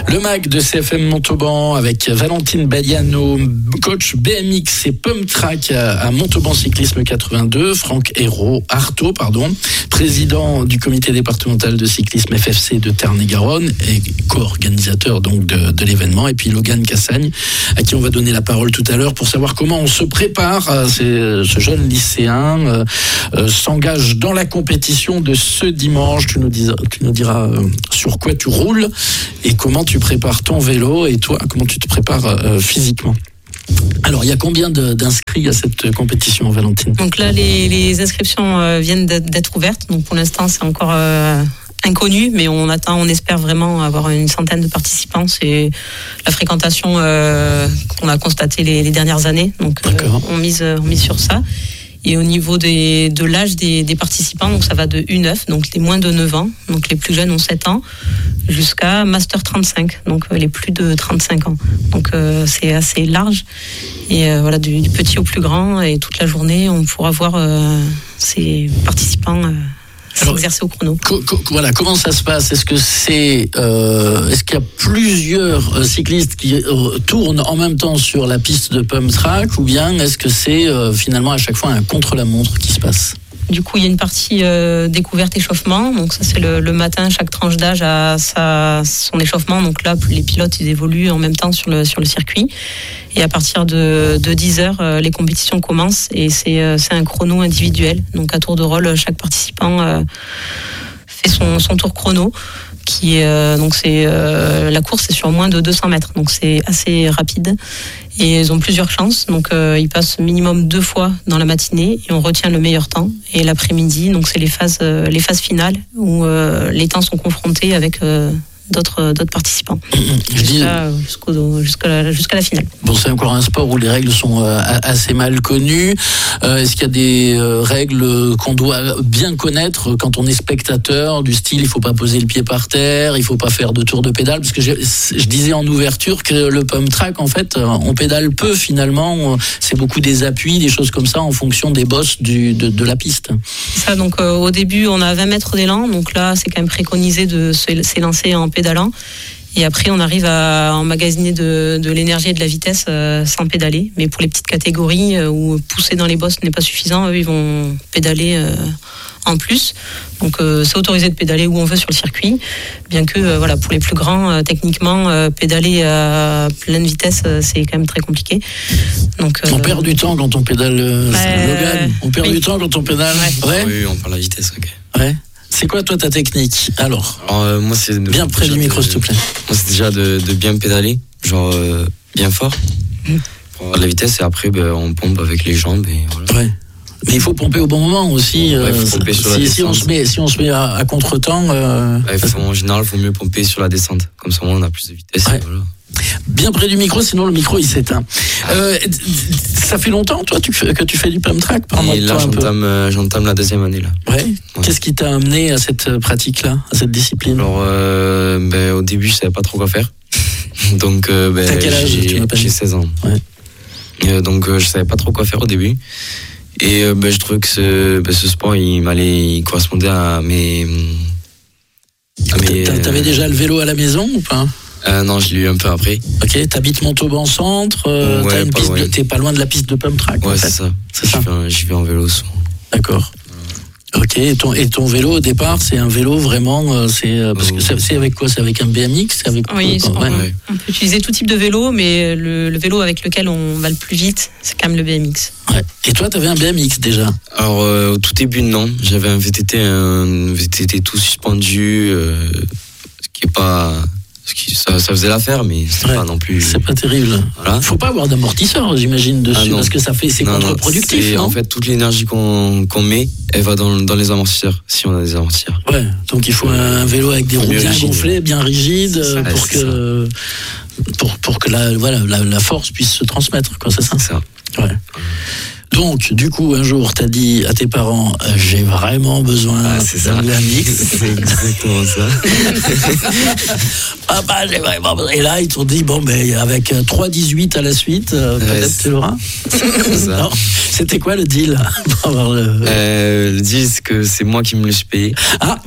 Le MAG de CFM Montauban avec Valentine Badiano, coach BMX et Pump Track à Montauban Cyclisme 82, Franck Artaud, président du comité départemental de cyclisme FFC de Tarn-et-Garonne et co-organisateur donc de l'événement, et puis Logan Cassagne à qui on va donner la parole tout à l'heure pour savoir comment on se prépare. Ce jeune lycéen s'engage dans la compétition de ce dimanche. Tu nous diras sur quoi tu roules et comment tu prépares ton vélo, et toi, comment tu te prépares physiquement. Alors, il y a combien d'inscrits à cette compétition, Valentine ? Donc là, les inscriptions viennent d'être ouvertes. Donc pour l'instant, c'est encore inconnu, mais on espère vraiment avoir une centaine de participants. C'est la fréquentation qu'on a constatée les dernières années. Donc on mise sur ça. Et au niveau de l'âge des participants, donc ça va de U9, donc les moins de 9 ans, donc les plus jeunes ont 7 ans, jusqu'à Master 35, donc les plus de 35 ans. Donc c'est assez large. Et voilà, du petit au plus grand, et toute la journée, on pourra voir ces participants s'exercer au chrono. Voilà, comment ça se passe ? Est-ce qu'il y a plusieurs cyclistes qui tournent en même temps sur la piste de Pump Track, ou bien est-ce que c'est finalement à chaque fois un contre-la-montre qui se passe ? Du coup, il y a une partie découverte échauffement. Donc ça, c'est le matin. Chaque tranche d'âge a son échauffement. Donc là, les pilotes, ils évoluent en même temps sur le circuit. Et à partir de 10h, les compétitions commencent. Et c'est un chrono individuel. Donc à tour de rôle, chaque participant fait son tour chrono. La course est sur moins de 200 mètres. Donc c'est assez rapide. Et ils ont plusieurs chances, donc ils passent minimum 2 fois dans la matinée et on retient le meilleur temps. Et l'après-midi, donc c'est les phases finales où les temps sont confrontés avec d'autres participants jusqu'à la finale. Bon, c'est encore un sport où les règles sont assez mal connues. Est-ce qu'il y a des règles qu'on doit bien connaître quand on est spectateur, du style il faut pas poser le pied par terre, il faut pas faire de tour de pédale, parce que je disais en ouverture que le Pump Track, en fait, on pédale peu finalement, c'est beaucoup des appuis, des choses comme ça en fonction des bosses de la piste. Ça, donc au début on a 20 mètres d'élan, donc là c'est quand même préconisé de s'élancer en pédalant, et après on arrive à emmagasiner de l'énergie et de la vitesse sans pédaler. Mais pour les petites catégories où pousser dans les bosses n'est pas suffisant, eux ils vont pédaler en plus. Donc c'est autorisé de pédaler où on veut sur le circuit, bien que pour les plus grands, techniquement pédaler à pleine vitesse c'est quand même très compliqué. Donc on perd du temps quand on pédale, Logan. On perd du temps quand on pédale. Ouais. Oui, on perd la vitesse. Okay. Ouais. C'est quoi, toi, ta technique ? Alors moi, c'est bien près du micro, s'il te plaît. Moi, c'est déjà de bien pédaler, bien fort, pour avoir de la vitesse, et après, on pompe avec les jambes. Et voilà. Ouais. Mais il faut pomper au bon moment aussi. Il faut pomper sur la descente. Si on se met à contre-temps... en général, il faut mieux pomper sur la descente. Comme ça, on a plus de vitesse. Ouais. Et voilà. Bien près du micro, sinon le micro il s'éteint. Ça fait longtemps, toi, que tu fais du Pump Track ? Et là, j'entame la 2e année là. Ouais. Qu'est-ce qui t'a amené à cette pratique-là, à cette discipline ? Alors, au début, je savais pas trop quoi faire. Donc, t'as quel âge ? J'ai 16 ans. Ouais. Donc, je savais pas trop quoi faire au début. Et je trouvais que ce sport, il correspondait à mes. T'avais déjà le vélo à la maison ou pas ? Non, je l'ai eu un peu après. Ok, t'habites Montauban Centre, t'as une piste t'es pas loin de la piste de Pump Track. Ouais, en fait. C'est ça. Je vais en vélo souvent. D'accord. Ok, et ton vélo au départ, c'est un vélo vraiment, parce que c'est avec quoi ? C'est avec un BMX ? Oui, on peut utiliser tout type de vélo, mais le vélo avec lequel on va le plus vite, c'est quand même le BMX. Ouais. Et toi, t'avais un BMX déjà ? Alors, au tout début, non. J'avais un VTT tout suspendu, ce qui est pas... Ça faisait l'affaire, mais c'est pas non plus. C'est pas terrible. Voilà. Faut pas avoir d'amortisseur, j'imagine, dessus, parce que c'est contre-productif. Non, en fait, toute l'énergie qu'on met, elle va dans les amortisseurs, si on a des amortisseurs. Ouais, donc il faut un vélo avec des roues bien gonflées, bien rigides, pour que la force puisse se transmettre, quoi, c'est ça ? C'est ça. Ouais. Donc, du coup, un jour, t'as dit à tes parents, j'ai vraiment besoin d'un BMX. C'est exactement ça. Papa, j'ai vraiment besoin. Et là, ils t'ont dit, bon, ben, avec 3,18 à la suite, peut-être tu l'auras. Non. C'était quoi le deal pour avoir le deal, c'est que c'est moi qui me le suis payé. Ah.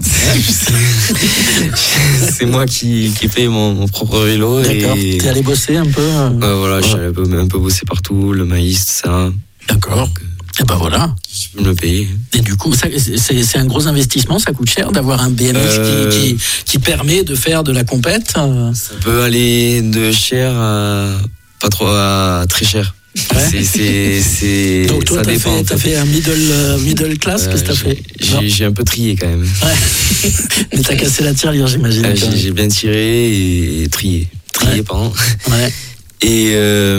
C'est moi qui paye mon propre vélo. D'accord. T'es allé bosser un peu voilà, je suis allé un peu bosser partout, le maïs, tout ça. D'accord. Et ben voilà. Je peux me le payer. Et du coup, c'est un gros investissement, ça coûte cher d'avoir un BMX qui permet de faire de la compète. Ça peut aller de cher à pas trop à très cher. Ouais. Donc toi, t'as fait un middle class, qu'est-ce que t'as fait? J'ai un peu trié quand même. Ouais. Mais t'as cassé la tirelire, j'imagine. J'ai bien tiré et trié. Trié, pardon. Ouais. Et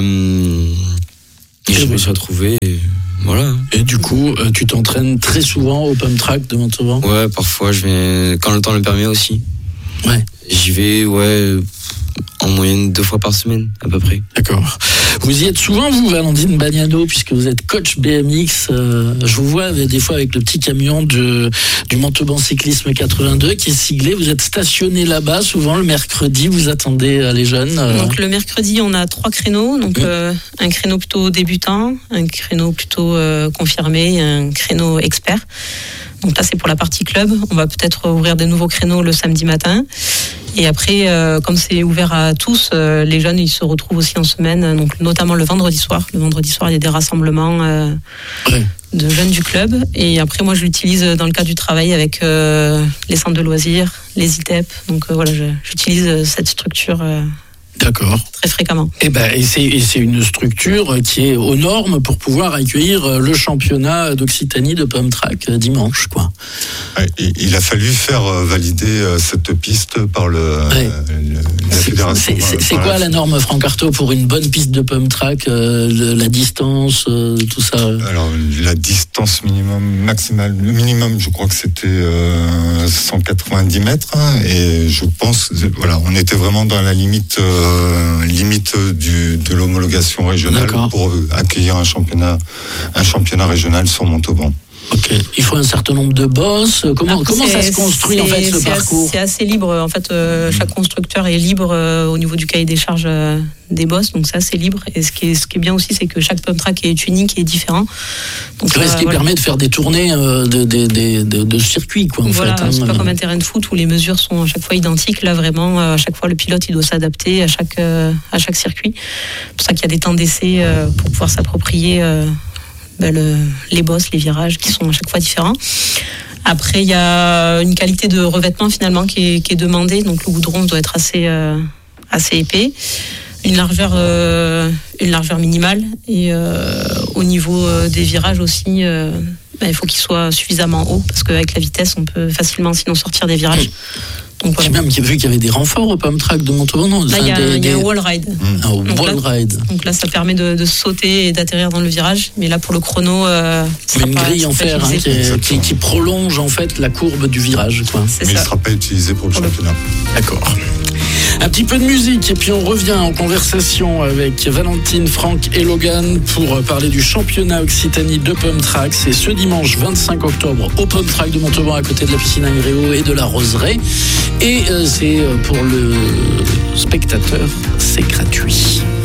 je me suis retrouvé. Voilà. Et du coup, tu t'entraînes très souvent au pump track de Montauban? Ouais, parfois je vais quand le temps le permet aussi. Ouais. J'y vais, en moyenne 2 fois par semaine, à peu près. D'accord. Vous y êtes souvent, vous, Valentine Bagnano, puisque vous êtes coach BMX. Je vous vois des fois avec le petit camion du Montauban Cyclisme 82 qui est siglé. Vous êtes stationné là-bas souvent le mercredi. Vous attendez les jeunes. Donc le mercredi, on a 3 créneaux. Donc un créneau plutôt débutant, un créneau plutôt confirmé, et un créneau expert. Donc là, c'est pour la partie club. On va peut-être ouvrir des nouveaux créneaux le samedi matin. Et après, comme c'est ouvert à tous, les jeunes, ils se retrouvent aussi en semaine, donc notamment le vendredi soir. Le vendredi soir, il y a des rassemblements de jeunes du club. Et après, moi, je l'utilise dans le cadre du travail avec les centres de loisirs, les ITEP. Donc voilà, j'utilise cette structure. D'accord. Très fréquemment. Et c'est une structure qui est aux normes pour pouvoir accueillir le championnat d'Occitanie de pump track dimanche, quoi. Il a fallu faire valider cette piste par la fédération. C'est quoi la norme, Franck Artaud, pour une bonne piste de pump track, la distance, tout ça? Alors la distance maximale, le minimum, je crois que c'était 190 mètres, et je pense, voilà, on était vraiment dans la limite de l'homologation régionale. D'accord. Pour accueillir un championnat régional sur Montauban. Ok. Il faut un certain nombre de bosses. Comment ça se construit en fait ce parcours? C'est assez libre. En fait, chaque constructeur est libre au niveau du cahier des charges des bosses, donc ça c'est libre. Et ce qui est bien aussi, c'est que chaque pump track est unique et différent. Donc ce qui permet de faire des tournées de circuit, quoi. En fait, c'est pas comme un terrain de foot où les mesures sont à chaque fois identiques. Là, vraiment, à chaque fois, le pilote il doit s'adapter à chaque circuit. C'est pour ça qu'il y a des temps d'essai pour pouvoir s'approprier. Les bosses, les virages qui sont à chaque fois différents. Après, il y a une qualité de revêtement finalement qui est demandée. Donc le goudron doit être assez épais, une largeur minimale, et au niveau des virages aussi, il faut qu'il soit suffisamment haut, parce qu'avec la vitesse, on peut facilement sinon sortir des virages. Donc, voilà. J'ai même vu qu'il y avait des renforts au pump track de Montauban. Là, il y a un wall ride. Ride. Donc là, ça permet de sauter et d'atterrir dans le virage. Mais là, pour le chrono, c'est une grille en fer qui prolonge en fait la courbe du virage, quoi. Mais il ne sera pas utilisé pour le championnat. D'accord. Un petit peu de musique et puis on revient en conversation avec Valentine, Franck et Logan pour parler du championnat Occitanie de pump track. C'est ce dimanche 25 octobre au pump track de Montauban, à côté de la piscine Angréo et de la Roseraie. Et c'est pour le spectateur, c'est gratuit.